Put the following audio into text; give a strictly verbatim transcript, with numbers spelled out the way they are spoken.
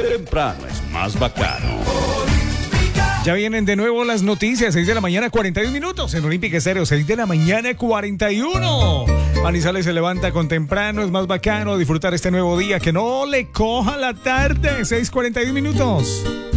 Temprano es más bacano. Ya vienen de nuevo las noticias, seis de la mañana, cuarenta y un minutos en Olímpica Estéreo, seis de la mañana, cuarenta y uno. Manizales se levanta con temprano, es más bacano disfrutar este nuevo día, que no le coja la tarde, seis cuarenta y un minutos.